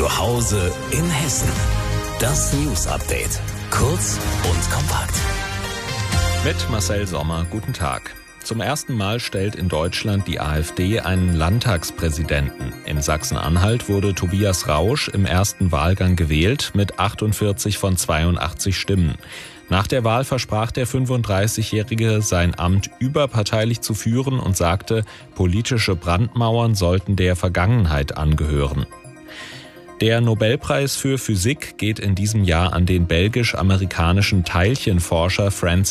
Zu Hause in Hessen. Das News Update. Kurz und kompakt. Mit Marcel Sommer, guten Tag. Zum ersten Mal stellt in Deutschland die AfD einen Landtagspräsidenten. In Sachsen-Anhalt wurde Tobias Rausch im ersten Wahlgang gewählt mit 48 von 82 Stimmen. Nach der Wahl versprach der 35-Jährige, sein Amt überparteilich zu führen und sagte, politische Brandmauern sollten der Vergangenheit angehören. Der Nobelpreis für Physik geht in diesem Jahr an den belgisch-amerikanischen Teilchenforscher Francis